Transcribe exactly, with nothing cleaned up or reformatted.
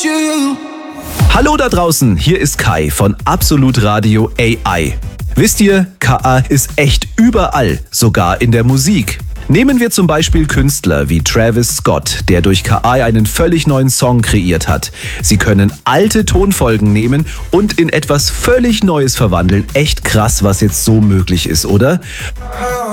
you. Hallo da draußen, hier ist Kai von Absolut Radio A I. Wisst ihr, K I ist echt überall, sogar in der Musik. Nehmen wir zum Beispiel Künstler wie Travis Scott, der durch K I einen völlig neuen Song kreiert hat. Sie können alte Tonfolgen nehmen und in etwas völlig Neues verwandeln. Echt krass, was jetzt so möglich ist, oder?